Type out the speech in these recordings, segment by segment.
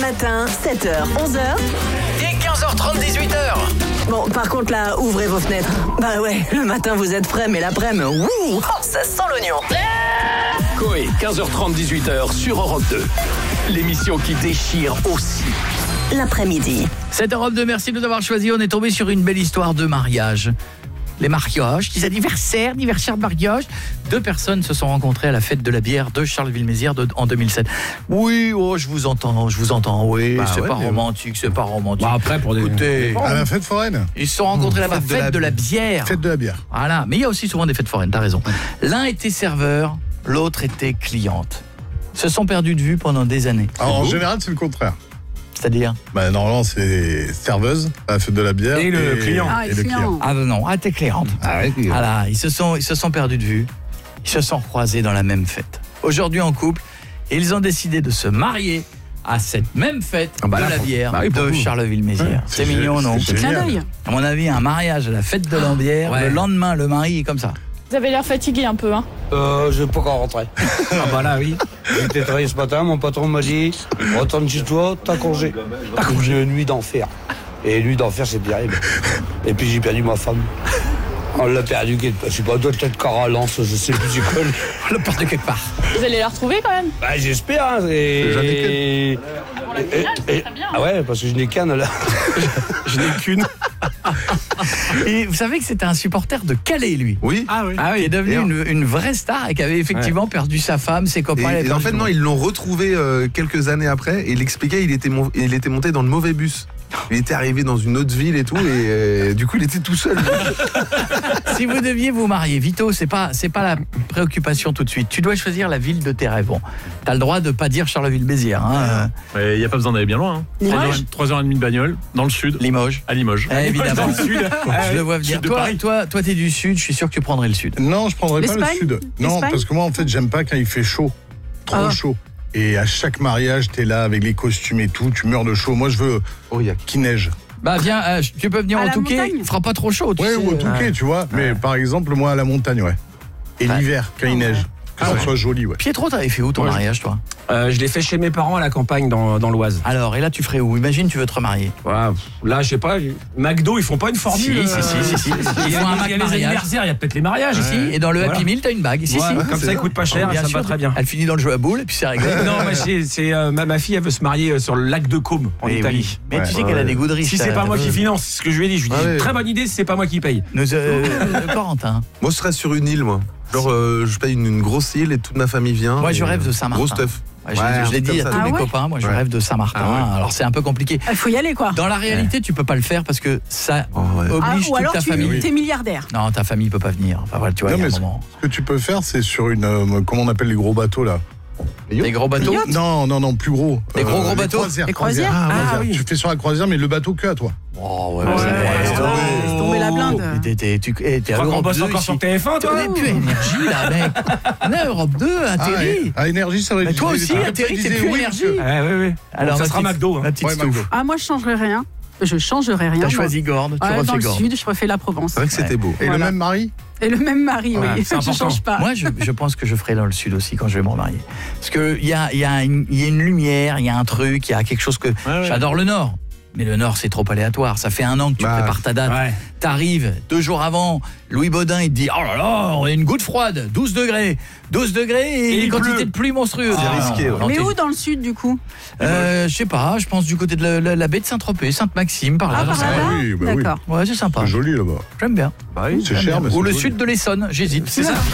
matin, 7h, 11h. Et 15h30, 18h. Bon, par contre, là, ouvrez vos fenêtres. Bah ouais, le matin, vous êtes frais, mais l'après-midi, ouh, ça sent l'oignon. Coé, 15h30, 18h sur Europe 2. L'émission qui déchire aussi. L'après-midi. Cette Europe 2, merci de nous avoir choisi. On est tombé sur une belle histoire de mariage. Les mariages, les anniversaires de mariage. 2 personnes se sont rencontrées à la fête de la bière de Charleville-Mézières en 2007. Oui, je vous entends, oui, Bah c'est ouais, pas mais romantique, c'est pas romantique. Bah après, pour des... Écoutez, À la fête foraine. ils se sont rencontrés là-bas, fête de la bière. Fête de la bière. Voilà, mais il y a aussi souvent des fêtes foraines, t'as raison. L'un était serveur, l'autre était cliente. Se sont perdus de vue pendant des années. Alors, en général, c'est le contraire. C'est-à-dire Normalement, c'est serveuse à la fête de la bière. Et le client. Et le client. Ah non, t'es cliente. Ah ouais, Voilà, ils se sont perdus de vue. Ils se sont croisés dans la même fête. Aujourd'hui en couple, et ils ont décidé de se marier à cette même fête de la bière de Charleville-Mézières. Ouais, c'est mignon, non? c'est génial. À mon avis, un mariage à la fête de la bière, Ouais. le lendemain, le mari est comme ça. Vous avez l'air fatigué un peu, hein? Je vais pas encore rentrer. Ah bah là, oui. J'étais travaillé ce matin, mon patron m'a dit retourne chez toi, t'as congé. T'as congé une nuit d'enfer. Et une nuit d'enfer, c'est terrible. Et puis j'ai perdu ma femme. On l'a perdu, je sais pas, doit être Caralance, je sais plus c'est quoi. On l'a perdu quelque part. Vous allez la retrouver quand même? Bah j'espère. Hein, ah ouais, parce que je n'ai qu'un là. Je n'ai qu'une. Et vous savez que c'était un supporter de Calais, lui. Oui. Ah oui. Qui est devenu une vraie star et qui avait effectivement perdu sa femme, ses copains. Et en fait, non, ils l'ont retrouvé quelques années après et il expliquait il était monté dans le mauvais bus. Il était arrivé dans une autre ville et tout et du coup il était tout seul. Si vous deviez vous marier, Vito, c'est pas la préoccupation tout de suite. Tu dois choisir la ville de tes rêves. Bon, t'as le droit de pas dire Charleville-Mézières. Hein. Il n'y a pas besoin d'aller bien loin. Hein. Limoges 3h30 de bagnole, dans le sud. Limoges. À Limoges. Évidemment. Dans le sud. Je le vois venir. Sud de Paris. Toi, t'es du sud, je suis sûr que tu prendrais le sud. Non, je prendrais pas le L'Espagne sud. Non, L'Espagne parce que moi, en fait, j'aime pas quand il fait chaud. Trop chaud. Et à chaque mariage, t'es là avec les costumes et tout, tu meurs de chaud. Moi, je veux qu'il neige. Bah viens, tu peux venir À en la Touquet, montagne. il fera pas trop chaud. Ouais, ou au Touquet, tu vois. Mais par exemple, moi, à la montagne, ouais. Et l'hiver, quand il neige. Que ça soit joli, ouais. Pietro, t'avais fait où ton mariage, toi? Je l'ai fait chez mes parents à la campagne dans l'Oise. Alors, et là, tu ferais où? Imagine, tu veux te remarier. Voilà, là, je sais pas, McDo, ils font pas une formule. Si. Il y Ils font un a les mariage. anniversaires, il y a peut-être les mariages ici. Et dans le Happy Meal, t'as une bague. Si. Comme ça, il coûte pas cher, Bien ça me sûr. va très bien. Elle finit dans le jeu à boules et puis c'est réglé. Non, mais ma fille, elle veut se marier sur le lac de Côme, en Eh Italie. oui. Mais tu sais qu'elle a des goûts de riche. Si c'est pas moi qui finance, c'est ce que je lui ai dit. Je lui ai dit, très bonne idée si c'est pas moi qui paye. Corentin. Moi je serais sur une île moi. Genre je paye une grosse île et toute ma famille vient. Moi, je rêve de Saint-Martin. Gros stuff. Ouais, je l'ai dit à tous mes copains, moi je rêve de Saint-Martin. Alors c'est un peu compliqué. Il faut y aller, quoi. Dans la réalité, tu peux pas le faire parce que ça oblige ou toute alors ta famille. t'es milliardaire. Non, ta famille peut pas venir. Enfin voilà, tu vois, Non, il y a mais un moment. ce que tu peux faire, c'est sur une. Comment on appelle les gros bateaux, là? Des gros bateaux. Non, plus gros. Des gros les bateaux. Les croisières. Ah, oui. Tu fais sur la croisière, mais le bateau que à toi. Oh ouais, Laisse tomber la blinde. T'es à On Europe bosse 2 encore ici. sur TF1, toi? On est plus à Énergie là, mec. On est à Europe 2, atterri. À énergie, ça va être. Mais toi aussi, atterri, t'es plus Énergie. Oui. Alors ça sera McDo. Ma petite Stouff. Ah, moi, je changerais rien. Je changerais rien. T'as moi. choisi Gordes, tu Ouais, refais dans le Gordes. sud, je refais la Provence. C'est vrai que c'était beau. Et le même mari? Et le même mari, oui. c'est Je important. change pas. Moi, je pense que je ferai dans le sud aussi quand je vais me remarier. Parce qu'il y a une lumière, il y a un truc, il y a quelque chose que... J'adore le Nord. Mais le Nord, c'est trop aléatoire. Ça fait 1 an que tu prépares ta date. Ouais. T'arrives 2 jours avant, Louis Baudin, il te dit « Oh là là, on a une goutte froide, 12 degrés. 12 degrés et une quantité de pluie monstrueuse. » C'est risqué, ouais. Mais où dans le sud, du coup? Je sais pas, je pense du côté de la baie de Saint-Tropez, Sainte-Maxime, par là. Ah, j'en par sais là-bas rien. oui, bah oui. D'accord. Ouais, c'est sympa. C'est joli là-bas. J'aime bien. C'est cher, mais c'est Ou le joli. sud de l'Essonne, j'hésite. C'est ça.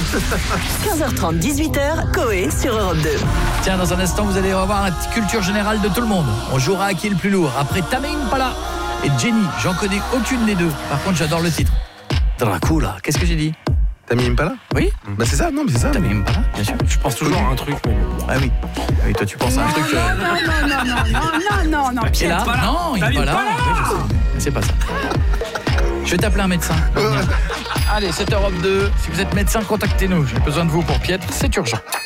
15h30, 18h, Coé sur Europe 2. Tiens, dans un instant, vous allez revoir la petite culture générale de tout le monde. On jouera à qui est le plus lourd. Après Tame Impala et Jenny, j'en connais aucune des deux. Par contre, j'adore le titre. Dracula, qu'est-ce que j'ai dit? T'as mis Impala? Oui. Bah c'est ça, non mais c'est ça. Tame Impala, bien sûr. Je pense toujours à un truc. Ah oui. Oui, toi tu penses à un truc. Non, Et là, non, Impala. Oui, je sais. Mais c'est pas ça. Je vais t'appeler un médecin. Allez, c'est Europe 2. Si vous êtes médecin, contactez-nous. J'ai besoin de vous pour Pietre, c'est urgent.